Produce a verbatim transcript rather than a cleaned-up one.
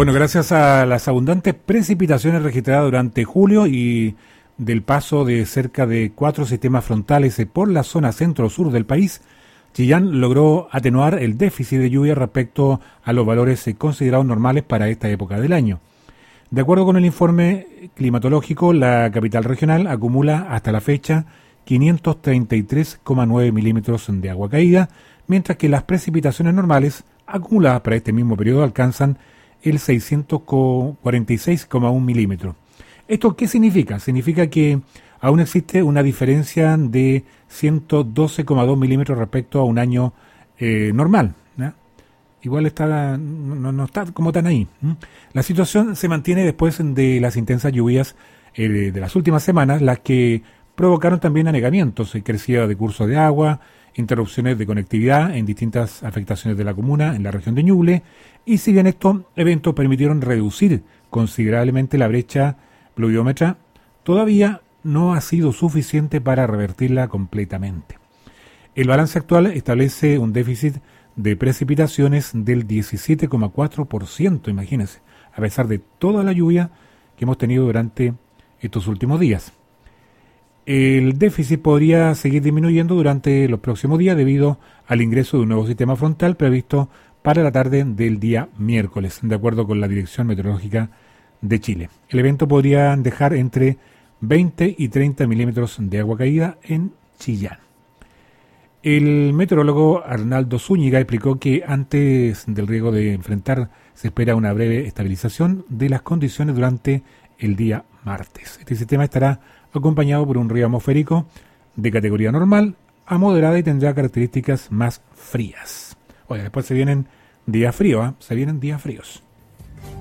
Bueno, gracias a las abundantes precipitaciones registradas durante julio y del paso de cerca de cuatro sistemas frontales por la zona centro-sur del país, Chillán logró atenuar el déficit de lluvia respecto a los valores considerados normales para esta época del año. De acuerdo con el informe climatológico, la capital regional acumula hasta la fecha quinientos treinta y tres coma nueve milímetros de agua caída, mientras que las precipitaciones normales acumuladas para este mismo periodo alcanzan el seiscientos cuarenta y seis coma uno milímetros. ¿Esto qué significa? Significa que aún existe una diferencia de ciento doce coma dos milímetros respecto a un año eh, normal, ¿no? Igual está, no, no está como tan ahí. ¿Mm? La situación se mantiene después de las intensas lluvias eh, de, de las últimas semanas, las que provocaron también anegamientos, eh, crecida de curso de agua, interrupciones de conectividad en distintas afectaciones de la comuna en la región de Ñuble, y si bien estos eventos permitieron reducir considerablemente la brecha pluviómetra, todavía no ha sido suficiente para revertirla completamente. El balance actual establece un déficit de precipitaciones del diecisiete coma cuatro por ciento, imagínense, a pesar de toda la lluvia que hemos tenido durante estos últimos días. El déficit podría seguir disminuyendo durante los próximos días debido al ingreso de un nuevo sistema frontal previsto para la tarde del día miércoles, de acuerdo con la Dirección Meteorológica de Chile. El evento podría dejar entre veinte y treinta milímetros de agua caída en Chillán. El meteorólogo Arnaldo Zúñiga explicó que antes del riesgo de enfrentar se espera una breve estabilización de las condiciones durante el día martes. Este sistema estará acompañado por un río atmosférico de categoría normal a moderada y tendrá características más frías. Oye, después se vienen días fríos, ¿eh? Se vienen días fríos.